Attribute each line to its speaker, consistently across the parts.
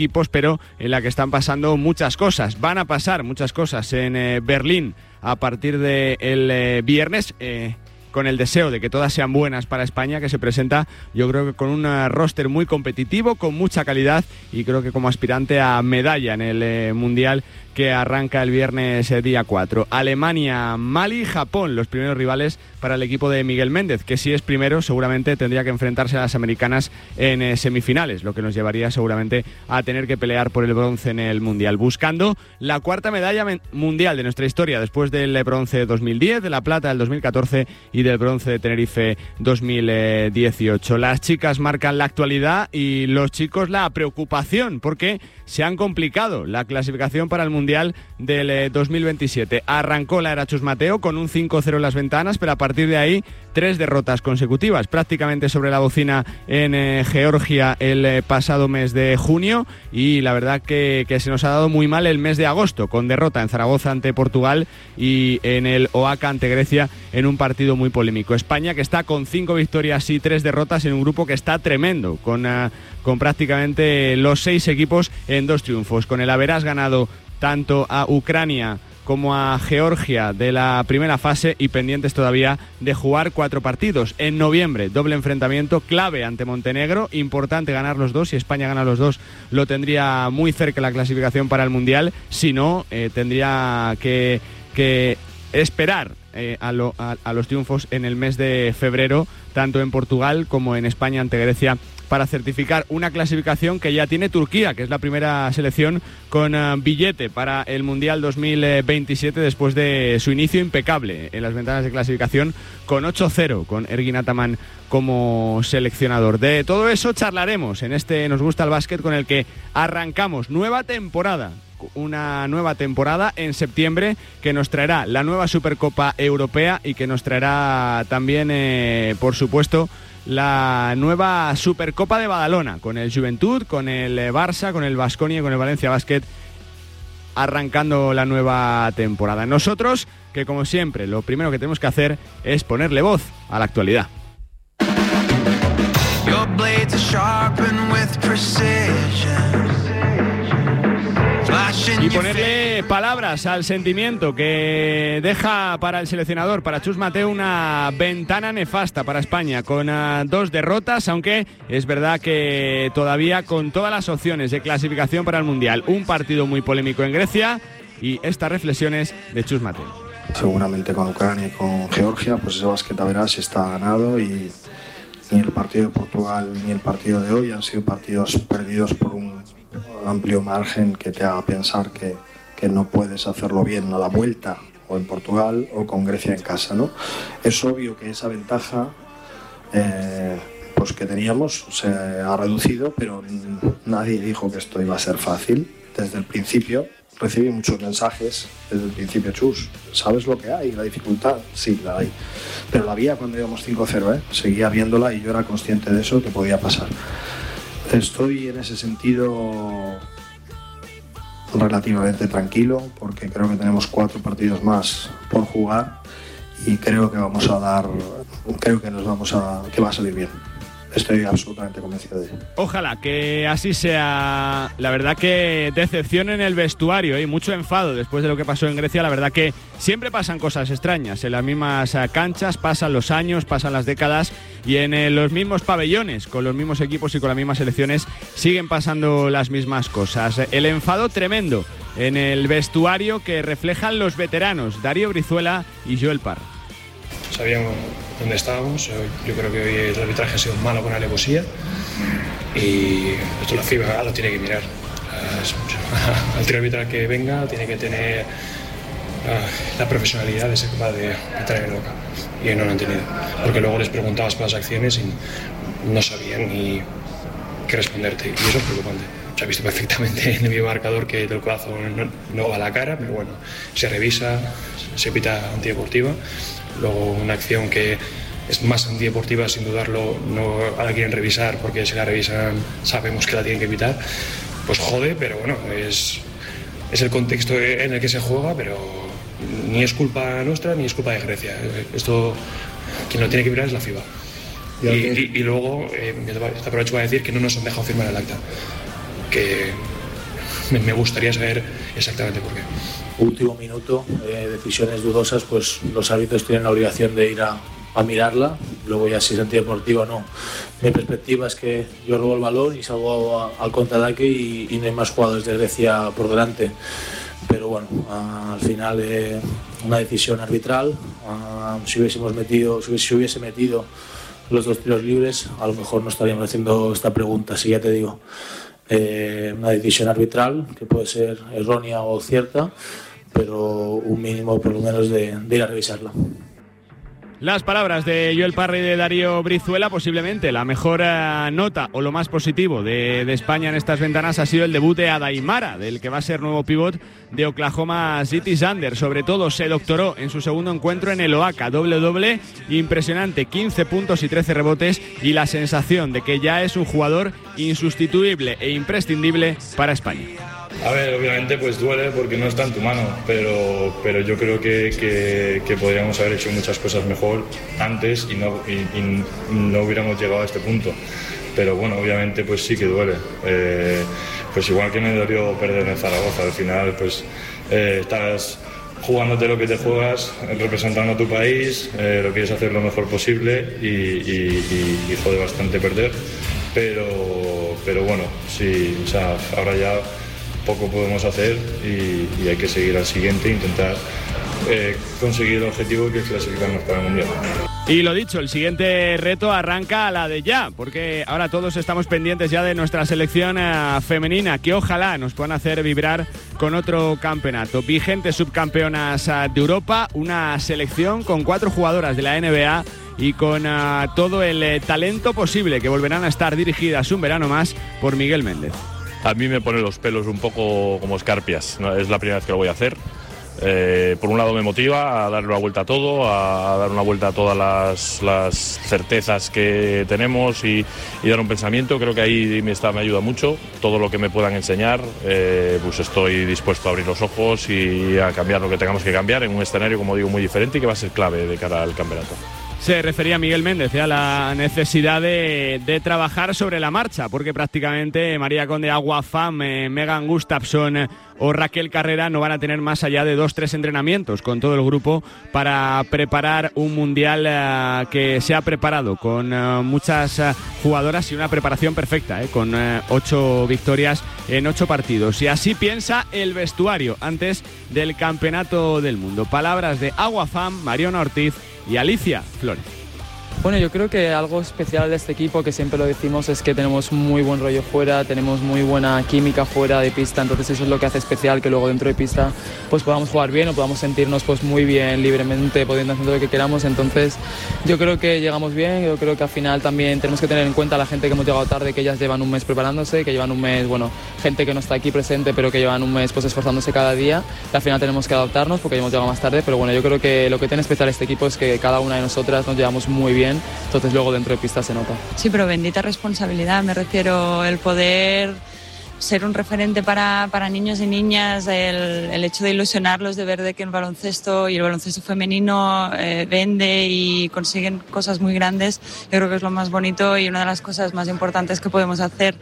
Speaker 1: equipos, pero en la que están pasando muchas cosas. Van a pasar muchas cosas en Berlín a partir del viernes, con el deseo de que todas sean buenas para España, que se presenta, yo creo que con un roster muy competitivo, con mucha calidad, y creo que como aspirante a medalla en el Mundial que arranca el viernes día 4. Alemania, Mali, Japón, los primeros rivales para el equipo de Miguel Méndez, que si es primero seguramente tendría que enfrentarse a las americanas en semifinales, lo que nos llevaría seguramente a tener que pelear por el bronce en el Mundial, buscando la cuarta medalla mundial de nuestra historia, después del bronce de 2010, de la plata del 2014 y del bronce de Tenerife 2018. Las chicas marcan la actualidad y los chicos la preocupación, porque se han complicado la clasificación para el Mundial del 2027. Arrancó la era Chus Mateo con un 5-0 en las ventanas, pero a partir de ahí 3 derrotas consecutivas, prácticamente sobre la bocina en Georgia el pasado mes de junio, y la verdad que se nos ha dado muy mal el mes de agosto, con derrota en Zaragoza ante Portugal y en el Oaxaca ante Grecia en un partido muy polémico. España, que está con 5 victorias y 3 derrotas en un grupo que está tremendo, con prácticamente los 6 equipos en 2 triunfos, con el haberás ganado tanto a Ucrania como a Georgia de la primera fase y pendientes todavía de jugar 4 partidos. En noviembre, doble enfrentamiento clave ante Montenegro, importante ganar los 2, si España gana los 2 lo tendría muy cerca la clasificación para el Mundial, si no tendría que esperar a los triunfos en el mes de febrero, tanto en Portugal como en España ante Grecia, para certificar una clasificación que ya tiene Turquía, que es la primera selección con billete para el Mundial 2027 después de su inicio impecable en las ventanas de clasificación con 8-0, con Ergin Ataman como seleccionador. De todo eso charlaremos en este Nos Gusta el Básquet, con el que arrancamos nueva temporada. Una nueva temporada en septiembre que nos traerá la nueva Supercopa Europea y que nos traerá también, por supuesto, la nueva Supercopa de Badalona, con el Juventud, con el Barça, con el Baskonia y con el Valencia Basket, arrancando la nueva temporada. Nosotros, que como siempre, lo primero que tenemos que hacer es ponerle voz a la actualidad. Y ponerle palabras al sentimiento que deja para el seleccionador, para Chus Mateo, una ventana nefasta para España, con 2 derrotas, aunque es verdad que todavía con todas las opciones de clasificación para el Mundial. Un partido muy polémico en Grecia y estas reflexiones de Chus Mateo.
Speaker 2: Seguramente con Ucrania y con Georgia, pues ese básquet a verás está ganado, y ni el partido de Portugal ni el partido de hoy han sido partidos perdidos por un amplio margen que te haga pensar que no puedes hacerlo bien a la vuelta, o en Portugal o con Grecia en casa, ¿no? Es obvio que esa ventaja pues que teníamos se ha reducido, pero nadie dijo que esto iba a ser fácil. Desde el principio recibí muchos mensajes, desde el principio: Chus, ¿sabes lo que hay? La dificultad, sí, la hay, pero la había cuando íbamos 5-0, seguía viéndola, y yo era consciente de eso, que podía pasar. Estoy en ese sentido relativamente tranquilo, porque creo que tenemos 4 partidos más por jugar y creo que va a salir bien. Estoy absolutamente convencido de ello.
Speaker 1: Ojalá que así sea. La verdad que decepción en el vestuario y mucho enfado después de lo que pasó en Grecia. La verdad que siempre pasan cosas extrañas en las mismas canchas, pasan los años, pasan las décadas, y en los mismos pabellones, con los mismos equipos y con las mismas selecciones, siguen pasando las mismas cosas. El enfado tremendo en el vestuario que reflejan los veteranos Darío Brizuela y Joel Parra.
Speaker 3: Sabíamos dónde estábamos. Yo creo que hoy el arbitraje ha sido malo con alevosía, y esto la FIBA lo tiene que mirar. Al tiro arbitral que venga tiene que tener la profesionalidad de ser capaz de traer el local, y no lo han tenido, porque luego les preguntabas por las acciones y no sabían ni qué responderte, y eso es preocupante. Se ha visto perfectamente en el video marcador que el codazo no va a la cara, pero bueno, se revisa, se pita antideportiva. Luego una acción que es más antideportiva, sin dudarlo, no la quieren revisar, porque si la revisan sabemos que la tienen que evitar. Pues jode, pero bueno, es el contexto en el que se juega, pero ni es culpa nuestra ni es culpa de Grecia. Esto, quien lo tiene que mirar es la FIBA. Y luego te aprovecho para decir que no nos han dejado firmar el acta, que me gustaría saber exactamente por qué.
Speaker 4: Último minuto, decisiones dudosas, pues los árbitros tienen la obligación de ir a mirarla, luego ya si es antideportiva o no. Mi perspectiva es que yo robo el balón y salgo al contraataque y no hay más jugadores de Grecia por delante. Pero bueno, al final una decisión arbitral. Si hubiese metido los 2 tiros libres, a lo mejor no estaríamos haciendo esta pregunta, si ya te digo. Una decisión arbitral que puede ser errónea o cierta, pero un mínimo por lo menos de ir a revisarla.
Speaker 1: Las palabras de Joel Parra y de Darío Brizuela. Posiblemente la mejor nota o lo más positivo de España en estas ventanas ha sido el debut de Adaimara, del que va a ser nuevo pívot de Oklahoma City Thunder. Sobre todo se doctoró en su segundo encuentro en el OACA, doble impresionante, 15 puntos y 13 rebotes, y la sensación de que ya es un jugador insustituible e imprescindible para España.
Speaker 5: A ver, obviamente pues duele porque no está en tu mano, pero yo creo que podríamos haber hecho muchas cosas mejor antes y no hubiéramos llegado a este punto. Pero bueno, obviamente pues sí que duele. Pues igual que me dolió perder en Zaragoza, al final pues estás jugándote lo que te juegas, representando a tu país, lo quieres hacer lo mejor posible y jode bastante perder. Pero bueno, sí, o sea, ahora ya poco podemos hacer y hay que seguir al siguiente e intentar conseguir el objetivo que es clasificarnos para el Mundial.
Speaker 1: Y lo dicho, el siguiente reto arranca a la de ya, porque ahora todos estamos pendientes ya de nuestra selección femenina, que ojalá nos puedan hacer vibrar con otro campeonato. Vigentes subcampeonas de Europa, una selección con 4 jugadoras de la NBA y con todo el talento posible, que volverán a estar dirigidas un verano más por Miguel Méndez.
Speaker 6: A mí me pone los pelos un poco como escarpias, ¿no? Es la primera vez que lo voy a hacer. Por un lado me motiva a darle una vuelta a todo, a dar una vuelta a todas las certezas que tenemos y dar un pensamiento. Creo que ahí me ayuda mucho. Todo lo que me puedan enseñar, pues estoy dispuesto a abrir los ojos y a cambiar lo que tengamos que cambiar en un escenario, como digo, muy diferente y que va a ser clave de cara al campeonato.
Speaker 1: Se refería Miguel Méndez a la necesidad de trabajar sobre la marcha, porque prácticamente María Conde, Aguafam, Megan Gustafsson o Raquel Carrera no van a tener más allá de 2-3 entrenamientos con todo el grupo para preparar un mundial que se ha preparado con muchas jugadoras y una preparación perfecta, con 8 victorias en 8 partidos. Y así piensa el vestuario antes del Campeonato del Mundo. Palabras de Aguafam, Mariona Ortiz y Alicia Flores.
Speaker 7: Bueno, yo creo que algo especial de este equipo, que siempre lo decimos, es que tenemos muy buen rollo fuera, tenemos muy buena química fuera de pista, entonces eso es lo que hace especial, que luego dentro de pista pues podamos jugar bien o podamos sentirnos pues muy bien, libremente, pudiendo hacer lo que queramos. Entonces yo creo que llegamos bien, yo creo que al final también tenemos que tener en cuenta a la gente que hemos llegado tarde, que ellas llevan un mes preparándose, que llevan un mes, bueno, gente que no está aquí presente, pero que llevan un mes pues esforzándose cada día, y al final tenemos que adaptarnos porque hemos llegado más tarde, pero bueno, yo creo que lo que tiene especial este equipo es que cada una de nosotras nos llevamos muy bien. Entonces luego dentro de pista se nota.
Speaker 8: Sí, pero bendita responsabilidad, me refiero, el poder ser un referente para niños y niñas, el hecho de ilusionarlos, de ver de que el baloncesto y el baloncesto femenino vende y consiguen cosas muy grandes. Yo creo que es lo más bonito y una de las cosas más importantes que podemos hacer.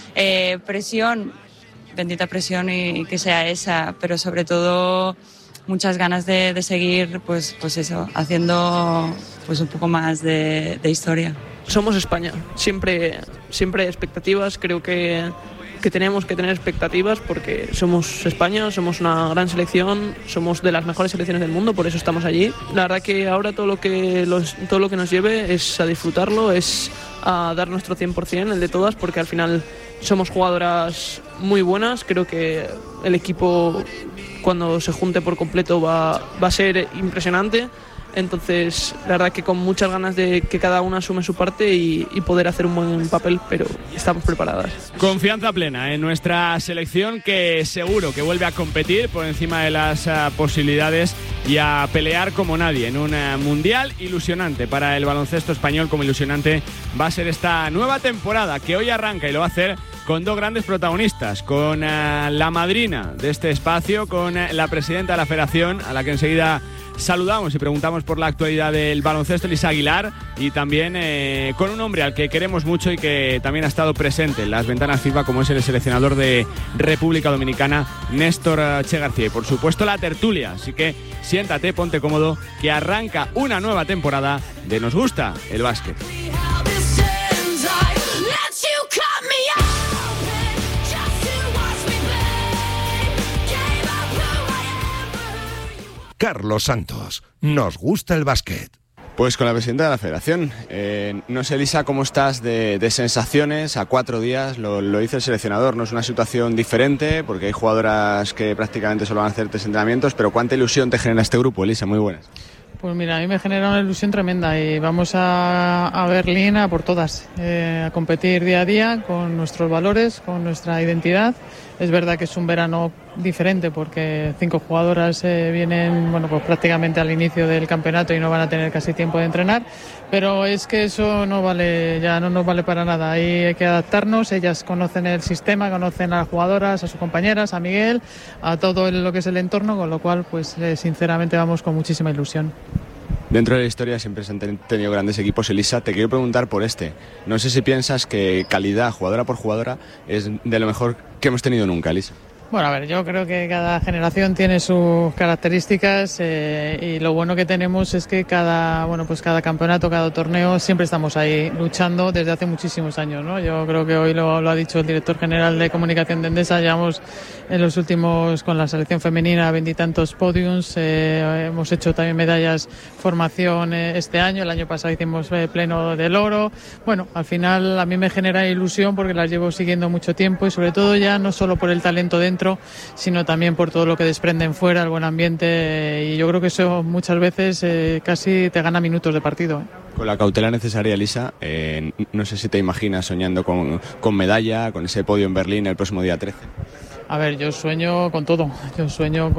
Speaker 8: Presión, bendita presión y que sea esa, pero sobre todo muchas ganas de seguir pues eso, haciendo pues un poco más de historia.
Speaker 9: Somos España, siempre hay expectativas, creo que tenemos que tener expectativas porque somos España, somos una gran selección, somos de las mejores selecciones del mundo, por eso estamos allí. La verdad que ahora todo lo que nos lleve es a disfrutarlo, es a dar nuestro 100%, el de todas, porque al final somos jugadoras muy buenas. Creo que el equipo, cuando se junte por completo, va a ser impresionante. Entonces, la verdad que con muchas ganas de que cada una asume su parte y poder hacer un buen papel, pero estamos preparadas.
Speaker 1: Confianza plena en nuestra selección, que seguro que vuelve a competir por encima de las posibilidades y a pelear como nadie en un mundial ilusionante para el baloncesto español, como ilusionante va a ser esta nueva temporada que hoy arranca, y lo va a hacer con 2 grandes protagonistas, con la madrina de este espacio, con la presidenta de la federación, a la que enseguida saludamos y preguntamos por la actualidad del baloncesto, Elisa Aguilar, y también con un hombre al que queremos mucho y que también ha estado presente en las ventanas FIFA, como es el seleccionador de República Dominicana, Néstor Che García. Y por supuesto la tertulia, así que siéntate, ponte cómodo, que arranca una nueva temporada de Nos Gusta el Básquet.
Speaker 10: Carlos Santos, Nos Gusta el Básquet.
Speaker 1: Pues con la presidenta de la Federación. No sé, Elisa, cómo estás de sensaciones a 4 días. Lo dice el seleccionador, no es una situación diferente porque hay jugadoras que prácticamente solo van a hacer 3 entrenamientos, pero ¿cuánta ilusión te genera este grupo, Elisa? Muy buenas.
Speaker 7: Pues mira, a mí me genera una ilusión tremenda y vamos a Berlín a por todas, a competir día a día con nuestros valores, con nuestra identidad. Es verdad que es un verano diferente porque 5 jugadoras vienen pues prácticamente al inicio del campeonato y no van a tener casi tiempo de entrenar, pero es que eso no vale, ya no nos vale para nada. Ahí hay que adaptarnos, ellas conocen el sistema, conocen a las jugadoras, a sus compañeras, a Miguel, a todo lo que es el entorno, con lo cual pues sinceramente vamos con muchísima ilusión.
Speaker 1: Dentro de la historia siempre se han tenido grandes equipos. Elisa, te quiero preguntar por este. No sé si piensas que calidad, jugadora por jugadora, es de lo mejor que hemos tenido nunca, Elisa.
Speaker 7: Bueno, a ver, yo creo que cada generación tiene sus características y lo bueno que tenemos es que cada campeonato, cada torneo, siempre estamos ahí luchando desde hace muchísimos años, ¿no? Yo creo que hoy lo ha dicho el director general de comunicación de Endesa, llevamos en los últimos, con la selección femenina, 20 y tantos podiums, hemos hecho también medallas formación este año, el año pasado hicimos pleno del oro. Bueno, al final a mí me genera ilusión porque las llevo siguiendo mucho tiempo y sobre todo ya no solo por el talento dentro, sino también por todo lo que desprenden fuera, el buen ambiente, y yo creo que eso muchas veces casi te gana minutos de partido.
Speaker 1: Con la cautela necesaria, Elisa, no sé si te imaginas soñando con medalla, con ese podio en Berlín el próximo día 13.
Speaker 7: A ver, yo sueño con todo. Yo sueño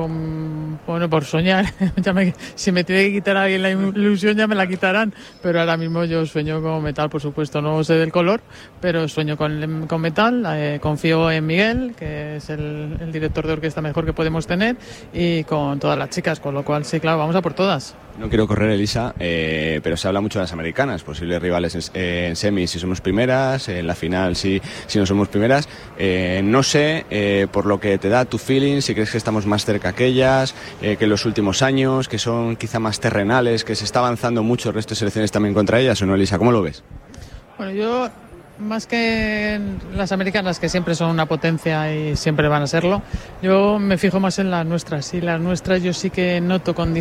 Speaker 7: por soñar. Si me tiene que quitar a alguien la ilusión, ya me la quitarán. Pero ahora mismo yo sueño con metal, por supuesto. No sé del color, pero sueño con metal. Confío en Miguel, que es el director de orquesta mejor que podemos tener, y con todas las chicas. Con lo cual, sí, claro, vamos a por todas.
Speaker 1: No quiero correr, Elisa, pero se habla mucho de las americanas, posibles rivales en semis si somos primeras, en la final si no somos primeras. No sé, por lo que te da tu feeling, si crees que estamos más cerca que ellas, que en los últimos años, que son quizá más terrenales, que se está avanzando mucho el resto de selecciones también contra ellas, ¿o no, Elisa? ¿Cómo lo ves?
Speaker 7: Bueno, yo, más que las americanas, que siempre son una potencia y siempre van a serlo, yo me fijo más en las nuestras. Y las nuestras yo sí que noto con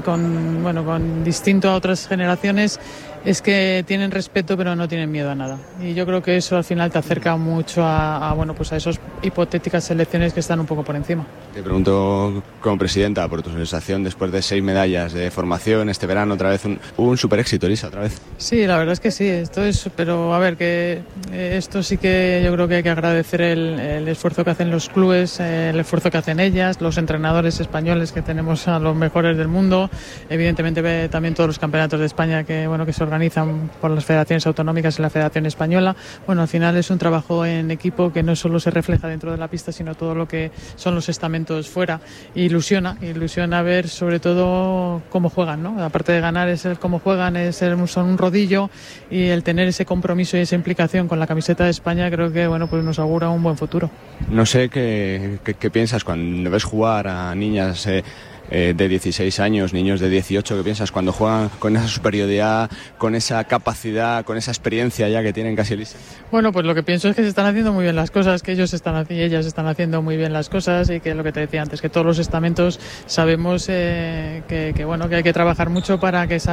Speaker 7: distinto a otras generaciones, es que tienen respeto pero no tienen miedo a nada. Y yo creo que eso al final te acerca mucho a esas hipotéticas selecciones que están un poco por encima.
Speaker 1: Te pregunto como presidenta por tu sensación después de 6 medallas de formación este verano, otra vez un super éxito, Elisa, otra vez.
Speaker 7: Sí, la verdad es que sí, pero a ver, que esto sí que yo creo que hay que agradecer el esfuerzo que hacen los clubes, el esfuerzo que hacen ellas, los entrenadores españoles, que tenemos a los mejores del mundo, evidentemente también todos los campeonatos de España que se organizan por las federaciones autonómicas y la Federación Española. Bueno, al final es un trabajo en equipo que no solo se refleja dentro de la pista, sino todo lo que son los estamentos fuera. Ilusiona ver sobre todo cómo juegan, ¿no? Aparte de ganar, es el cómo juegan, son un rodillo, y el tener ese compromiso y esa implicación con la camiseta de España, creo que pues nos augura un buen futuro.
Speaker 1: No sé qué piensas cuando ves jugar a niñas de 16 años, niños de 18, ¿qué piensas cuando juegan con esa superioridad, con esa capacidad, con esa experiencia ya que tienen casi, Elisa?
Speaker 7: Bueno, pues lo que pienso es que se están haciendo muy bien las cosas, que ellas están haciendo muy bien las cosas, y que lo que te decía antes, que todos los estamentos sabemos que hay que trabajar mucho para que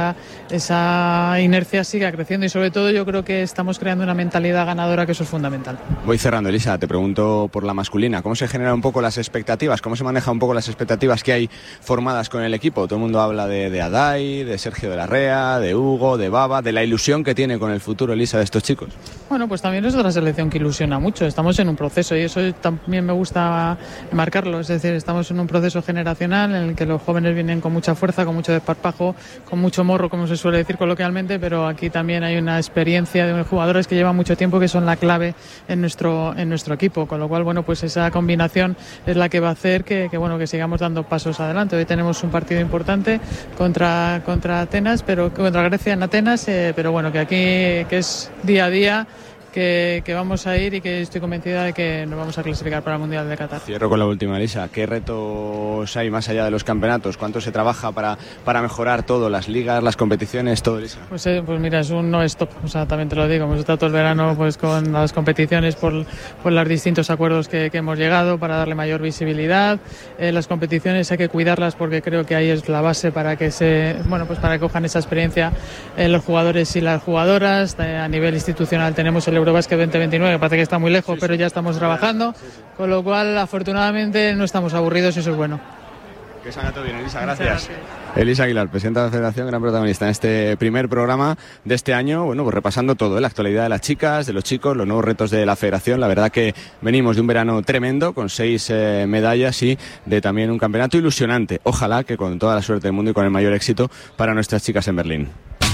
Speaker 7: esa inercia siga creciendo, y sobre todo yo creo que estamos creando una mentalidad ganadora, que eso es fundamental.
Speaker 1: Voy cerrando, Elisa, te pregunto por la masculina, ¿cómo se generan un poco las expectativas? ¿Cómo se manejan un poco las expectativas que hay formadas con el equipo? Todo el mundo habla de Adai, de Sergio de la Rea, de Hugo, de Baba, de la ilusión que tiene con el futuro, Elisa, de estos chicos.
Speaker 7: Bueno, pues también es otra selección que ilusiona mucho. Estamos en un proceso, y eso también me gusta marcarlo. Es decir, estamos en un proceso generacional en el que los jóvenes vienen con mucha fuerza, con mucho desparpajo, con mucho morro, como se suele decir coloquialmente, pero aquí también hay una experiencia de jugadores que llevan mucho tiempo, que son la clave en nuestro equipo, con lo cual, pues esa combinación es la que va a hacer que sigamos dando pasos adelante. importante. Hoy tenemos un partido importante contra Atenas, pero contra Grecia en Atenas, pero bueno, que aquí que es día a día. Que vamos a ir y que estoy convencida de que nos vamos a clasificar para el Mundial de Qatar.
Speaker 1: Cierro con la última, Elisa. ¿Qué retos hay más allá de los campeonatos? ¿Cuánto se trabaja para mejorar todo? ¿Las ligas, las competiciones, todo, Elisa?
Speaker 7: Pues mira, es un no stop. O sea, también te lo digo. Hemos estado todo el verano pues con las competiciones por los distintos acuerdos que hemos llegado para darle mayor visibilidad. Las competiciones hay que cuidarlas porque creo que ahí es la base para que para que cojan esa experiencia los jugadores y las jugadoras. A nivel institucional tenemos el Eurobasket 2029, que parece que está muy lejos, pero ya estamos trabajando, con lo cual afortunadamente no estamos aburridos y eso es bueno.
Speaker 1: Que salga todo bien, Elisa, gracias. Elisa Aguilar, presidenta de la Federación, gran protagonista en este primer programa de este año, bueno, pues repasando todo, la actualidad de las chicas, de los chicos, los nuevos retos de la Federación. La verdad que venimos de un verano tremendo, con 6 medallas y de también un campeonato ilusionante. Ojalá que con toda la suerte del mundo y con el mayor éxito para nuestras chicas en Berlín.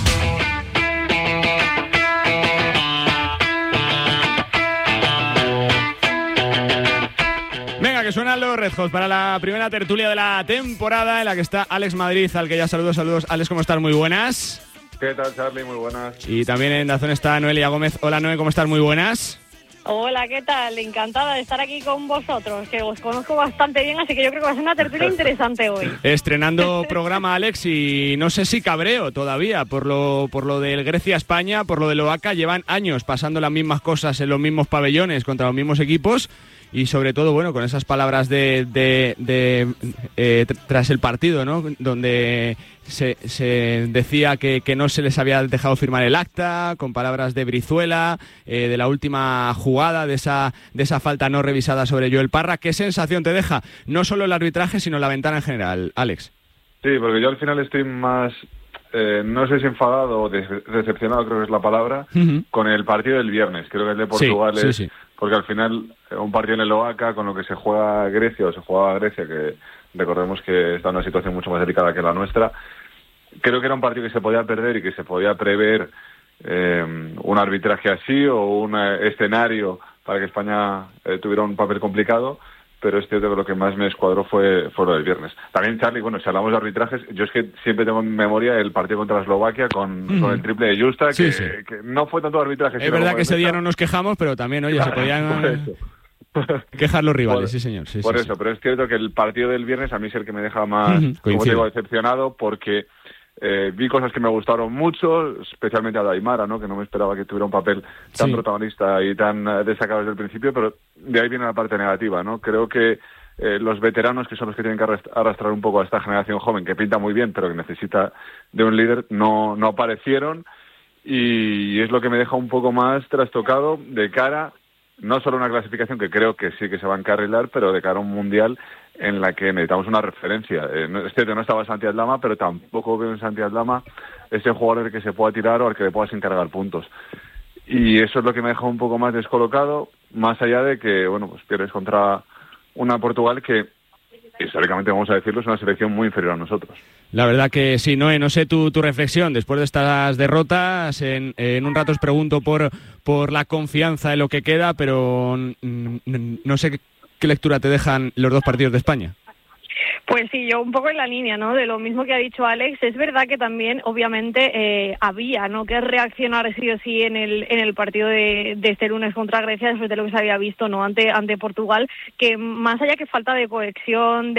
Speaker 1: Que suenan los Red Hot para la primera tertulia de la temporada en la que está Alex Madrid, al que ya saludos. Alex, ¿cómo estás? Muy buenas.
Speaker 11: ¿Qué tal, Charly? Muy buenas.
Speaker 1: Y también en Dazón está Noelia Gómez. Hola, Noe, ¿cómo estás? Muy buenas.
Speaker 12: Hola, ¿qué tal? Encantada de estar aquí con vosotros, que os conozco bastante bien, así que yo creo que va a ser una tertulia interesante hoy.
Speaker 1: Estrenando programa, Alex, y no sé si cabreo todavía por lo del Grecia-España, por lo del Oaxaca. Llevan años pasando las mismas cosas en los mismos pabellones contra los mismos equipos. Y sobre todo, bueno, con esas palabras tras el partido, ¿no? Donde se decía que no se les había dejado firmar el acta, con palabras de Brizuela, de la última jugada, de esa falta no revisada sobre Joel Parra. ¿Qué sensación te deja? No solo el arbitraje, sino la ventana en general, Alex. Sí,
Speaker 11: porque yo al final estoy más... no sé si enfadado o decepcionado, creo que es la palabra, con el partido del viernes. Creo que el de Portugal sí. Porque al final un partido en el Oaxaca con lo que se juega Grecia, o se jugaba Grecia, que recordemos que está en una situación mucho más delicada que la nuestra, creo que era un partido que se podía perder y que se podía prever un arbitraje así o un escenario para que España tuviera un papel complicado. Pero es cierto que lo que más me escuadró fue lo del viernes. También, Charly, bueno, si hablamos de arbitrajes, yo es que siempre tengo en memoria el partido contra Eslovaquia con el triple de Justa, que no fue tanto arbitraje. Es verdad que ese día no nos quejamos, pero también, oye, se podían quejar los rivales, sí señor. Sí, por eso, pero es cierto que el partido del viernes a mí es el que me deja más, como digo, decepcionado, porque... vi cosas que me gustaron mucho, especialmente a Daimara, ¿no? Que no me esperaba que tuviera un papel tan protagonista y tan destacado desde el principio, pero de ahí viene la parte negativa, ¿no? Creo que los veteranos, que son los que tienen que arrastrar un poco a esta generación joven, que pinta muy bien, pero que necesita de un líder, no aparecieron, y es lo que me deja un poco más trastocado de cara, no solo a una clasificación que creo que sí que se va a encarrilar, pero de cara a un mundial en la que necesitamos una referencia. Es cierto, no estaba Santi Aldama, pero tampoco veo en Santi Aldama ese jugador del que se pueda tirar o al que le puedas encargar puntos. Y eso es lo que me deja un poco más descolocado, más allá de que, bueno, pues pierdes contra una Portugal que, históricamente, vamos a decirlo, es una selección muy inferior a nosotros. La verdad que sí, Noé, no sé tu reflexión después de estas derrotas. En un rato os pregunto por la confianza en lo que queda, pero no sé qué lectura te dejan los dos partidos de España.
Speaker 12: Pues sí, yo un poco en la línea, ¿no? De lo mismo que ha dicho Alex. Es verdad que también, obviamente, había, ¿no?, que reaccionar sí o sí en el partido de este lunes contra Grecia, después de lo que se había visto, ¿no?, ante Portugal, que más allá que falta de cohesión,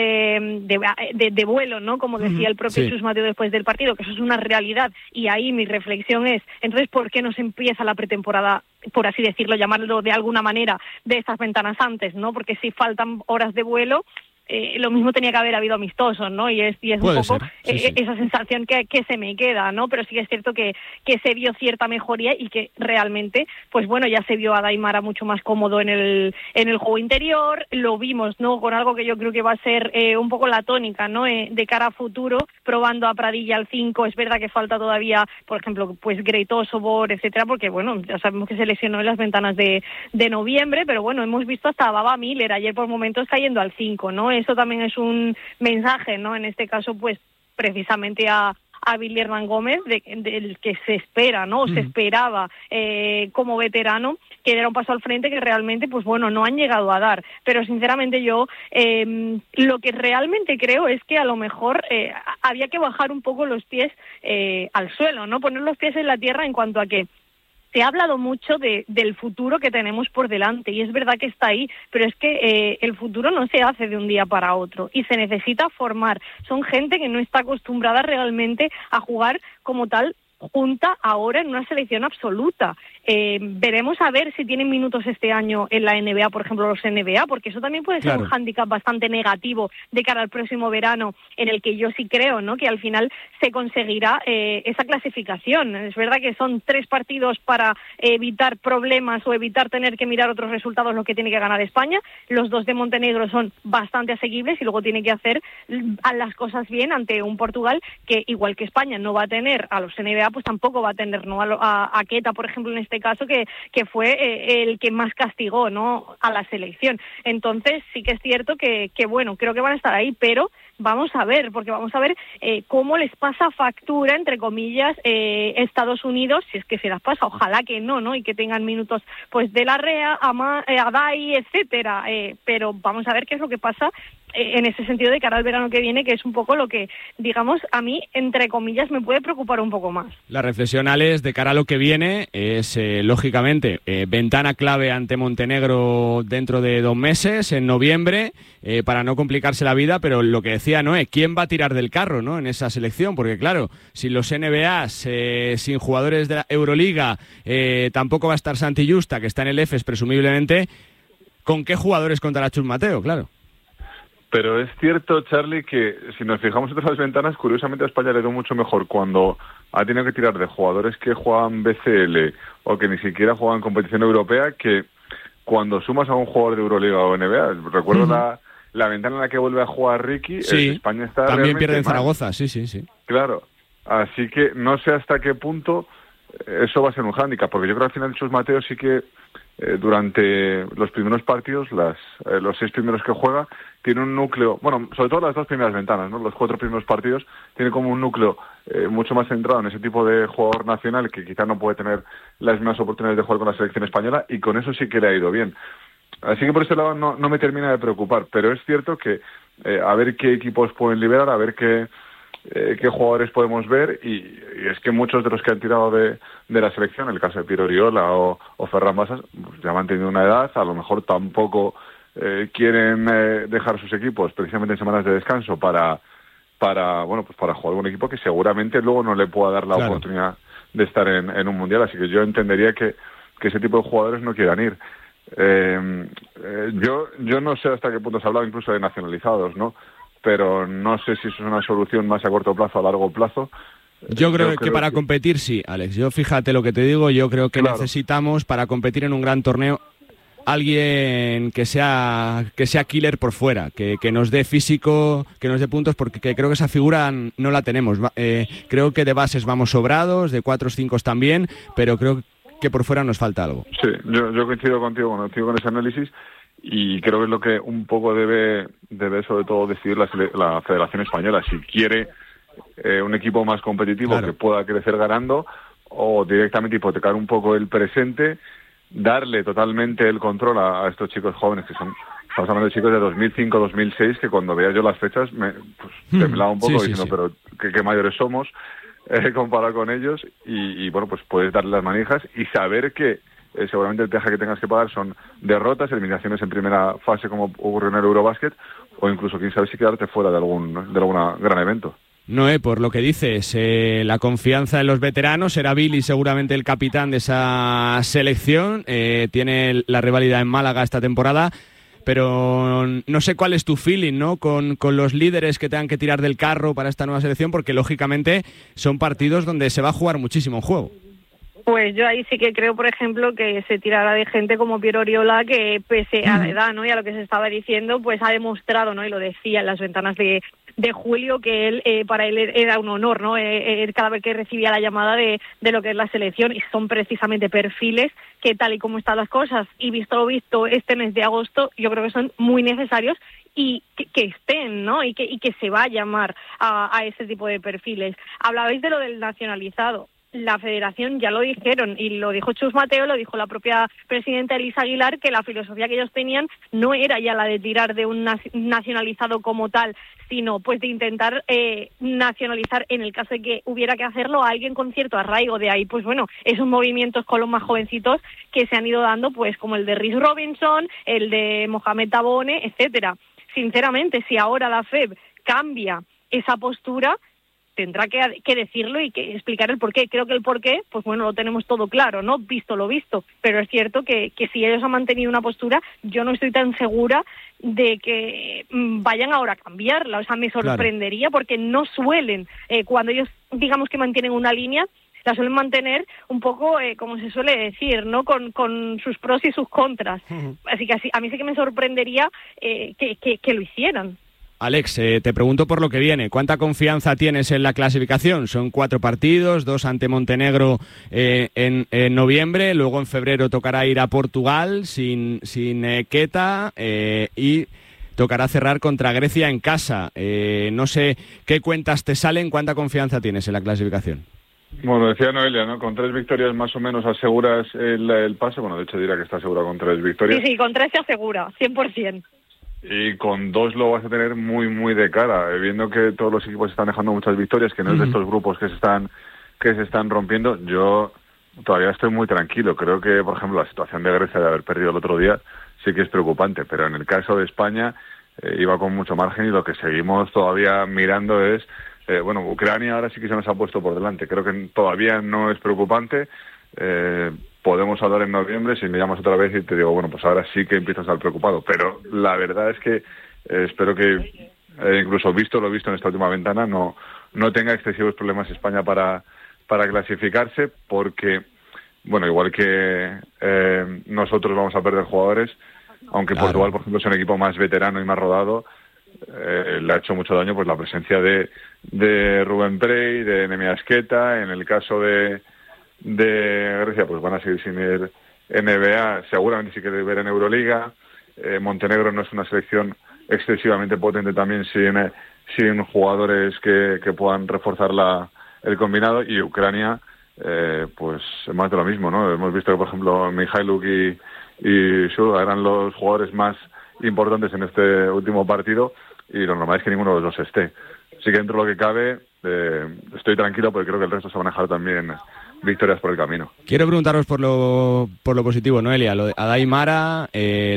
Speaker 12: de vuelo, ¿no?, como decía el propio Chus Mateo después del partido, que eso es una realidad. Y ahí mi reflexión es, entonces, ¿por qué no se empieza la pretemporada, por así decirlo, llamarlo de alguna manera, de estas ventanas antes, ¿no? Porque si faltan horas de vuelo, lo mismo tenía que haber habido amistosos, ¿no? Y es un poco esa sensación que se me queda, ¿no? Pero sí que es cierto que se vio cierta mejoría y que realmente, pues bueno, ya se vio a Daimara mucho más cómodo en el juego interior. Lo vimos, ¿no?, con algo que yo creo que va a ser un poco la tónica, ¿no?, de cara a futuro, probando a Pradilla al 5. Es verdad que falta todavía, por ejemplo, pues Greitoso, Bor, etcétera, porque bueno, ya sabemos que se lesionó en las ventanas de noviembre, pero bueno, hemos visto hasta a Baba Miller ayer por momentos cayendo al 5, ¿no? Eso también es un mensaje, ¿no?, en este caso, pues precisamente a a Billy Hernán Gómez, del que se espera, ¿no? O se esperaba como veterano, que diera un paso al frente que realmente, pues bueno, no han llegado a dar. Pero sinceramente yo lo que realmente creo es que a lo mejor había que bajar un poco los pies al suelo, ¿no? Poner los pies en la tierra en cuanto a que se ha hablado mucho del futuro que tenemos por delante, y es verdad que está ahí, pero es que el futuro no se hace de un día para otro y se necesita formar. Son gente que no está acostumbrada realmente a jugar como tal junta ahora en una selección absoluta. Veremos a ver si tienen minutos este año en la NBA, por ejemplo, los NBA, porque eso también puede ser un hándicap bastante negativo de cara al próximo verano, en el que yo sí creo, ¿no?, que al final se conseguirá esa clasificación. Es verdad que son 3 partidos para evitar problemas o evitar tener que mirar otros resultados, lo que tiene que ganar España. Los 2 de Montenegro son bastante asequibles y luego tiene que hacer las cosas bien ante un Portugal que, igual que España no va a tener a los NBA, pues tampoco va a tener, ¿no?, a Queta, por ejemplo, en este caso, que fue el que más castigó, ¿no?, a la selección. Entonces sí que es cierto que bueno, creo que van a estar ahí, pero vamos a ver, porque vamos a ver cómo les pasa factura, entre comillas, Estados Unidos, si es que se las pasa, ojalá que no, y que tengan minutos pues de Larrea, Adai, etcétera, pero vamos a ver qué es lo que pasa en ese sentido de cara al verano que viene, que es un poco lo que, digamos, a mí, entre comillas, me puede preocupar un poco más.
Speaker 1: La reflexión, Alex, de cara a lo que viene es, lógicamente, ventana clave ante Montenegro dentro de 2 meses, en noviembre, para no complicarse la vida, pero lo que decía Noé, ¿quién va a tirar del carro, ¿no?, en esa selección? Porque claro, si los NBAs, sin jugadores de la Euroliga, tampoco va a estar Santi Justa, que está en el EFES presumiblemente, ¿con qué jugadores contará Chus Mateo? Claro.
Speaker 11: Pero es cierto, Charlie, que si nos fijamos en otras ventanas, curiosamente a España le dio mucho mejor cuando ha tenido que tirar de jugadores que juegan BCL o que ni siquiera juegan competición europea, que cuando sumas a un jugador de Euroliga o NBA. Recuerdo la ventana en la que vuelve a jugar Ricky,
Speaker 1: sí,
Speaker 11: España está
Speaker 1: también pierde en
Speaker 11: mal.
Speaker 1: Zaragoza, sí.
Speaker 11: Claro, así que no sé hasta qué punto eso va a ser un hándicap, porque yo creo que al final Chus Mateo sí que durante los primeros partidos, los 6 primeros que juega, tiene un núcleo, bueno, sobre todo las 2 primeras ventanas, ¿no?, los 4 primeros partidos, tiene como un núcleo mucho más centrado en ese tipo de jugador nacional que quizá no puede tener las mismas oportunidades de jugar con la selección española, y con eso sí que le ha ido bien. Así que por ese lado no me termina de preocupar, pero es cierto que a ver qué equipos pueden liberar, a ver qué jugadores podemos ver, y es que muchos de los que han tirado de la selección, el caso de Piero Oriola o Ferran Basas, pues ya han tenido una edad, a lo mejor tampoco quieren dejar sus equipos precisamente en semanas de descanso para jugar un equipo que seguramente luego no le pueda dar la oportunidad de estar en un mundial, así que yo entendería que ese tipo de jugadores no quieran ir. Yo no sé hasta qué punto se ha hablado incluso de nacionalizados, ¿no?, pero no sé si eso es una solución más a corto plazo o a largo plazo.
Speaker 1: Yo creo que para competir sí, Alex. Yo fíjate lo que te digo, yo creo que necesitamos para competir en un gran torneo alguien que sea killer por fuera, que nos dé físico, que nos dé puntos, porque creo que esa figura no la tenemos. Creo que de bases vamos sobrados, de 4 o 5 también, pero creo que por fuera nos falta algo. Sí,
Speaker 11: yo coincido contigo, con ese análisis. Y creo que es lo que un poco debe sobre todo decidir la Federación Española, si quiere un equipo más competitivo que pueda crecer ganando, o directamente hipotecar un poco el presente, darle totalmente el control a estos chicos jóvenes que estamos hablando de chicos de 2005, 2006, que cuando veía yo las fechas me temblaba un poco diciendo, pero qué mayores somos comparado con ellos, y bueno, pues puedes darle las manijas y saber que seguramente el peaje que tengas que pagar son derrotas, eliminaciones en primera fase como ocurrió en el Eurobasket, o incluso quién sabe si quedarte fuera de algún gran evento.
Speaker 1: Noé, por lo que dices, la confianza en los veteranos, será Billy seguramente el capitán de esa selección, tiene la rivalidad en Málaga esta temporada, pero no sé cuál es tu feeling, ¿no?, con los líderes que tengan que tirar del carro para esta nueva selección, porque lógicamente son partidos donde se va a jugar muchísimo en juego.
Speaker 12: Pues yo ahí sí que creo, por ejemplo, que se tirará de gente como Piero Oriola, que pese a la edad, ¿no?, y a lo que se estaba diciendo, pues ha demostrado, ¿no?, y lo decía en las ventanas de julio, que él para él era un honor, ¿no?, cada vez que recibía la llamada de lo que es la selección, y son precisamente perfiles que, tal y como están las cosas, y visto lo visto este mes de agosto, yo creo que son muy necesarios, y que estén, ¿no? Y que se va a llamar a ese tipo de perfiles. Hablabais de lo del nacionalizado. La federación ya lo dijeron, y lo dijo Chus Mateo, lo dijo la propia presidenta Elisa Aguilar, que la filosofía que ellos tenían no era ya la de tirar de un nacionalizado como tal, sino pues de intentar nacionalizar, en el caso de que hubiera que hacerlo, a alguien con cierto arraigo. De ahí, pues bueno, esos movimientos con los más jovencitos que se han ido dando, pues como el de Rhys Robinson, el de Mohamed Tabone, etcétera. Sinceramente, si ahora la FEB cambia esa postura, tendrá que decirlo y que explicar el porqué. Creo que el porqué, pues bueno, lo tenemos todo claro, ¿no? Visto lo visto. Pero es cierto que si ellos han mantenido una postura, yo no estoy tan segura de que vayan ahora a cambiarla. O sea, me sorprendería, porque no suelen, cuando ellos, digamos que mantienen una línea, la suelen mantener un poco, como se suele decir, ¿no? Con sus pros y sus contras. Así que a mí sí que me sorprendería que lo hicieran.
Speaker 1: Alex, te pregunto por lo que viene. ¿Cuánta confianza tienes en la clasificación? Son 4 partidos, 2 ante Montenegro en noviembre, luego en febrero tocará ir a Portugal sin Queta y tocará cerrar contra Grecia en casa. No sé qué cuentas te salen, ¿cuánta confianza tienes en la clasificación?
Speaker 11: Bueno, decía Noelia, ¿no? Con 3 victorias más o menos aseguras el pase. Bueno, de hecho dirá que está asegurado con 3 victorias.
Speaker 12: Sí, con 3 se asegura, 100%.
Speaker 11: Y con 2 lo vas a tener muy, muy de cara, viendo que todos los equipos están dejando muchas victorias, que no es de estos grupos que se están rompiendo. Yo todavía estoy muy tranquilo. Creo que, por ejemplo, la situación de Grecia de haber perdido el otro día sí que es preocupante, pero en el caso de España iba con mucho margen, y lo que seguimos todavía mirando es, Ucrania ahora sí que se nos ha puesto por delante. Creo que todavía no es preocupante. Podemos hablar en noviembre si me llamas otra vez y te digo, bueno, pues ahora sí que empiezo a estar preocupado. Pero la verdad es que espero que, incluso visto lo visto en esta última ventana, no tenga excesivos problemas España para clasificarse, porque, bueno, igual que nosotros vamos a perder jugadores, aunque claro, Portugal, por ejemplo, es un equipo más veterano y más rodado, le ha hecho mucho daño pues la presencia de Rubén Prey, de Nemias Queta. En el caso de Grecia, pues van a seguir sin ir NBA, seguramente sí que ver en Euroliga. Montenegro no es una selección excesivamente potente también sin jugadores que puedan reforzar el combinado, y Ucrania pues más de lo mismo, ¿no? Hemos visto que, por ejemplo, Mihailuk y Shulga eran los jugadores más importantes en este último partido, y lo normal es que ninguno de los dos esté. Así que dentro de lo que cabe estoy tranquilo, porque creo que el resto se van a dejar también victorias por el camino.
Speaker 1: Quiero preguntaros por lo positivo, Noelia, lo de Adai Mara,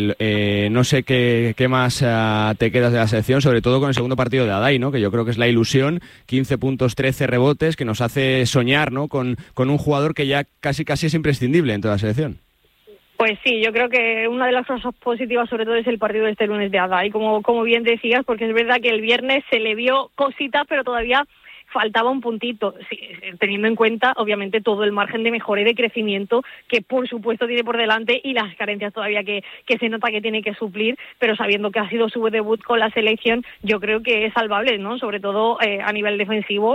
Speaker 1: no sé qué más te quedas de la selección, sobre todo con el segundo partido de Adai, ¿no? Que yo creo que es la ilusión, 15 puntos, 13 rebotes, que nos hace soñar, ¿no? Con un jugador que ya casi es imprescindible en toda la selección.
Speaker 12: Pues sí, yo creo que una de las cosas positivas sobre todo es el partido de este lunes de Adai, como bien decías, porque es verdad que el viernes se le vio cositas, pero todavía faltaba un puntito, sí, teniendo en cuenta obviamente todo el margen de mejora y de crecimiento que por supuesto tiene por delante, y las carencias todavía que se nota que tiene que suplir, pero sabiendo que ha sido su debut con la selección, yo creo que es salvable, ¿no? Sobre todo a nivel defensivo,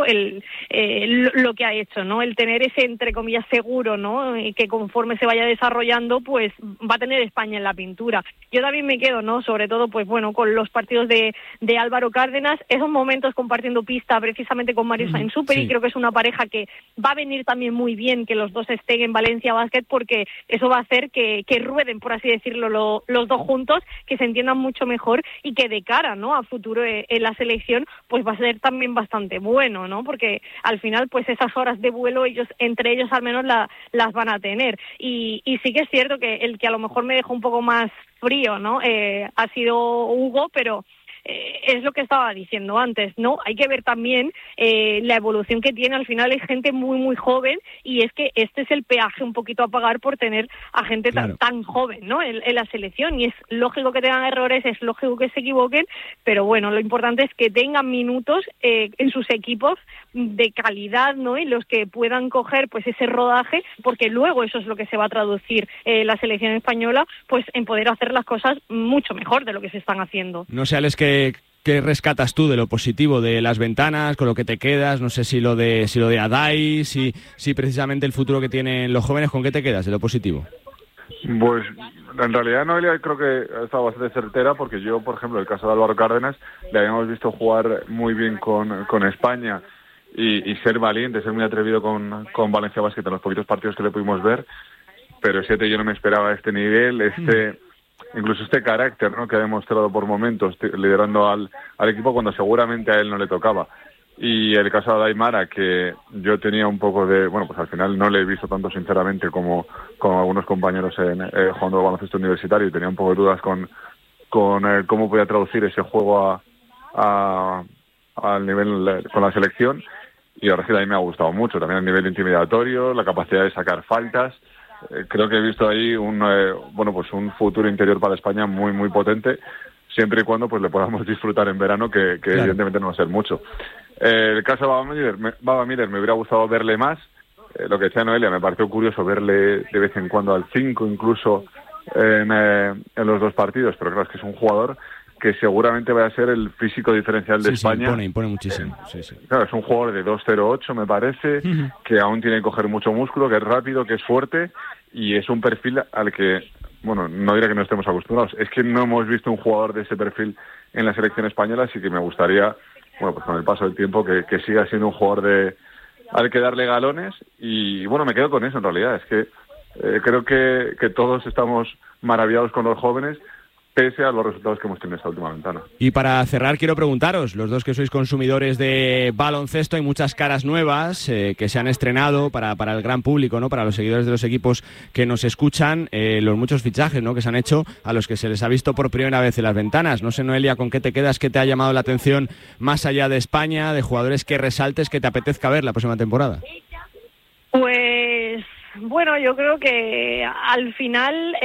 Speaker 12: lo que ha hecho, ¿no? El tener ese, entre comillas, seguro, ¿no? Y que conforme se vaya desarrollando, pues va a tener España en la pintura. Yo también me quedo, ¿no? Sobre todo, pues bueno, con los partidos de Álvaro Cárdenas, esos momentos compartiendo pista precisamente con Mario Sainz-Superi, sí. Creo que es una pareja que va a venir también muy bien que los dos estén en Valencia Basket, porque eso va a hacer que rueden, por así decirlo, los dos juntos, que se entiendan mucho mejor, y que de cara, ¿no?, a futuro en la selección, pues va a ser también bastante bueno, ¿no? Porque al final, pues esas horas de vuelo entre ellos al menos las van a tener. Y sí que es cierto que el que a lo mejor me dejó un poco más frío, ¿no? Ha sido Hugo, pero es lo que estaba diciendo antes, ¿no? Hay que ver también la evolución que tiene. Al final es gente muy, muy joven, y es que este es el peaje un poquito a pagar por tener a gente tan joven, ¿no? En la selección, y es lógico que tengan errores, es lógico que se equivoquen, pero bueno, lo importante es que tengan minutos en sus equipos de calidad, ¿no? Y los que puedan coger pues ese rodaje, porque luego eso es lo que se va a traducir la selección española, pues en poder hacer las cosas mucho mejor de lo que se están haciendo.
Speaker 1: No sé, Alex, ¿qué rescatas tú de lo positivo de las ventanas, con lo que te quedas? No sé si lo de Adai, si precisamente el futuro que tienen los jóvenes, ¿con qué te quedas de lo positivo?
Speaker 11: Pues en realidad Noelia creo que ha estado bastante certera, porque yo, por ejemplo, el caso de Álvaro Cárdenas, le habíamos visto jugar muy bien con España y ser valiente, ser muy atrevido con Valencia Basket en los poquitos partidos que le pudimos ver, pero yo no me esperaba este nivel, incluso este carácter, ¿no?, que ha demostrado por momentos liderando al equipo cuando seguramente a él no le tocaba. Y el caso de Aimara, que yo tenía un poco de... Bueno, pues al final no le he visto tanto sinceramente como algunos compañeros jugando baloncesto universitario, y tenía un poco de dudas con cómo podía traducir ese juego al nivel con la selección, y ahora sí a mí me ha gustado mucho, también a nivel intimidatorio, la capacidad de sacar faltas. Creo que he visto ahí un futuro interior para España muy, muy potente, siempre y cuando pues le podamos disfrutar en verano, que claro, evidentemente no va a ser mucho. El caso de Baba Miller me hubiera gustado verle más. Lo que decía Noelia, me pareció curioso verle de vez en cuando al 5, incluso en los 2 partidos, pero claro, es que es un jugador que seguramente va a ser el físico diferencial de España.
Speaker 1: Impone muchísimo.
Speaker 11: Claro, es un jugador de 2.08, me parece, que aún tiene que coger mucho músculo, que es rápido, que es fuerte, y es un perfil al que, bueno, no diré que no estemos acostumbrados, es que no hemos visto un jugador de ese perfil en la selección española, así que me gustaría, bueno, pues con el paso del tiempo, que siga siendo un jugador al que darle galones, y bueno, me quedo con eso en realidad, es que creo que todos estamos maravillados con los jóvenes, pese a los resultados que hemos tenido en esta última ventana.
Speaker 1: Y para cerrar, quiero preguntaros, los dos que sois consumidores de baloncesto, hay muchas caras nuevas que se han estrenado para el gran público, ¿no?, para los seguidores de los equipos que nos escuchan, los muchos fichajes, ¿no?, que se han hecho, a los que se les ha visto por primera vez en las ventanas. No sé, Noelia, ¿con qué te quedas? ¿Qué te ha llamado la atención más allá de España, de jugadores que resaltes, que te apetezca ver la próxima temporada?
Speaker 12: Pues, bueno, yo creo que al final...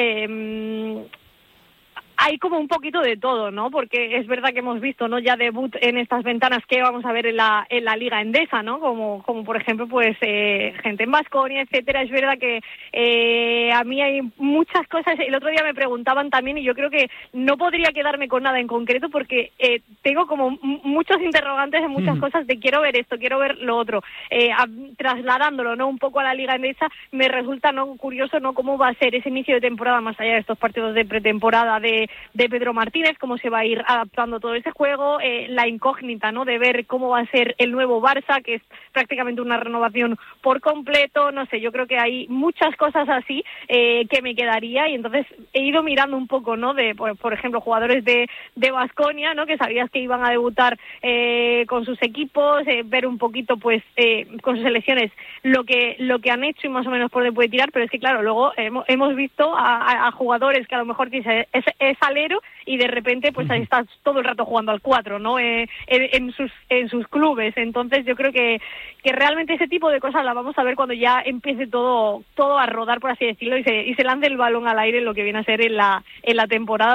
Speaker 12: hay como un poquito de todo, ¿no? Porque es verdad que hemos visto, ¿no?, ya debut en estas ventanas que vamos a ver en la Liga Endesa, ¿no? Como por ejemplo, pues gente en Baskonia, etcétera. Es verdad que a mí hay muchas cosas. El otro día me preguntaban también, y yo creo que no podría quedarme con nada en concreto, porque tengo como muchos interrogantes en muchas cosas de quiero ver esto, quiero ver lo otro. Trasladándolo, ¿no?, un poco a la Liga Endesa, me resulta, ¿no?, curioso, ¿no?, cómo va a ser ese inicio de temporada, más allá de estos partidos de pretemporada de Pedro Martínez, cómo se va a ir adaptando todo ese juego, la incógnita, ¿no?, de ver cómo va a ser el nuevo Barça, que es prácticamente una renovación por completo. No sé, yo creo que hay muchas cosas así que me quedaría, y entonces he ido mirando un poco, ¿no?, de por ejemplo jugadores de Baskonia, ¿no?, que sabías que iban a debutar con sus equipos, ver un poquito pues con sus selecciones lo que han hecho y más o menos por dónde puede tirar, pero es que claro, luego hemos visto a jugadores que a lo mejor dice es alero, y de repente pues ahí estás todo el rato jugando al 4, ¿no?, en sus clubes. Entonces yo creo que realmente ese tipo de cosas las vamos a ver cuando ya empiece todo a rodar, por así decirlo, y se lance el balón al aire en lo que viene a ser en la temporada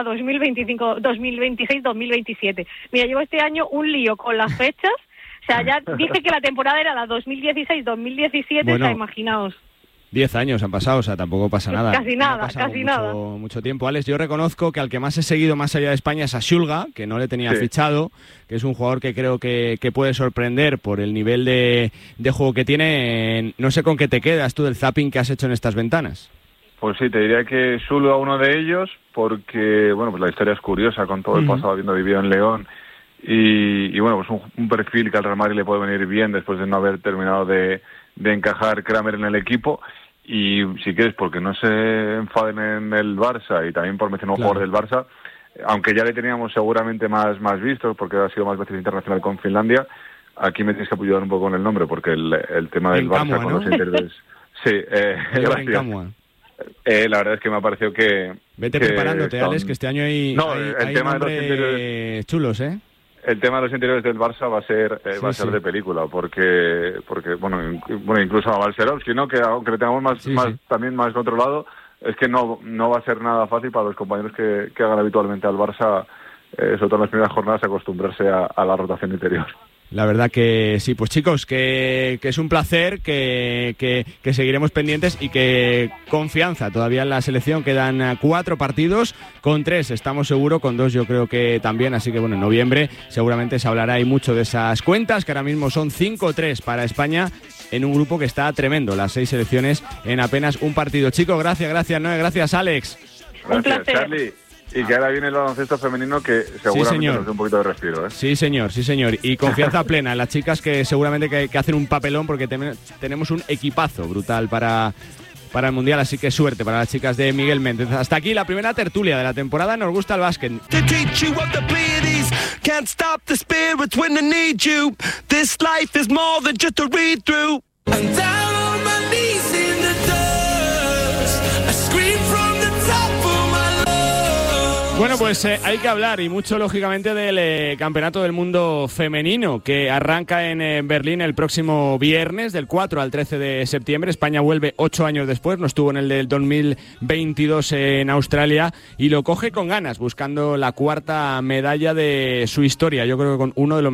Speaker 12: 2025-2026-2027. Mira, llevo este año un lío con las fechas. O sea, ya dije que la temporada era la 2016-2017, bueno, o sea, imaginaos.
Speaker 1: 10 años han pasado, o sea, tampoco pasa nada.
Speaker 12: Casi nada, casi nada.
Speaker 1: Mucho tiempo. Alex, yo reconozco que al que más he seguido más allá de España es a Shulga, que no le tenía fichado, que es un jugador que creo que puede sorprender por el nivel de juego que tiene. No sé con qué te quedas tú del zapping que has hecho en estas ventanas.
Speaker 11: Pues sí, te diría que Shulga uno de ellos, porque bueno, pues la historia es curiosa, con todo el pasado habiendo vivido en León. Y bueno, pues un perfil que al Real Madrid le puede venir bien después de no haber terminado de encajar Kramer en el equipo. Y si quieres, porque no se enfaden en el Barça, y también por mencionar un jugador del Barça, aunque ya le teníamos seguramente más vistos, porque ha sido más veces internacional con Finlandia, aquí me tienes que apoyar un poco con el nombre, porque el tema del Barça con los interiores... Sí, gracias. La verdad es que me ha parecido que...
Speaker 1: Vete preparándote, Alex, que este año hay
Speaker 11: tema de los interiores
Speaker 1: chulos, ¿eh?
Speaker 11: El tema de los interiores del Barça va a ser de película, porque bueno, incluso a Balcerovski, ¿no?, que aunque le tengamos también más controlado, es que no va a ser nada fácil para los compañeros que hagan habitualmente al Barça, sobre todo en las primeras jornadas, acostumbrarse a la rotación interior.
Speaker 1: La verdad que sí, pues chicos, que es un placer, que seguiremos pendientes, y que confianza todavía en la selección. Quedan 4 partidos, con 3 estamos seguros, con 2 yo creo que también, así que bueno, en noviembre seguramente se hablará y mucho de esas cuentas, que ahora mismo son 5-3 para España en un grupo que está tremendo, las 6 selecciones en apenas un partido. Chicos, gracias Noé, gracias Alex.
Speaker 11: Gracias Charlie. Y que ahora viene el baloncesto femenino que seguramente nos dé un poquito de respiro, ¿eh?
Speaker 1: Sí, señor. Y confianza plena en las chicas que seguramente que hacen un papelón porque tenemos un equipazo brutal para el Mundial, así que suerte para las chicas de Miguel Méndez. Hasta aquí la primera tertulia de la temporada. Nos gusta el básquet. Bueno, pues hay que hablar y mucho, lógicamente, del Campeonato del Mundo Femenino que arranca en Berlín el próximo viernes, del 4 al 13 de septiembre. España vuelve 8 años después, no estuvo en el del 2022 en Australia y lo coge con ganas, buscando la 4ª medalla de su historia. Yo creo que con uno de los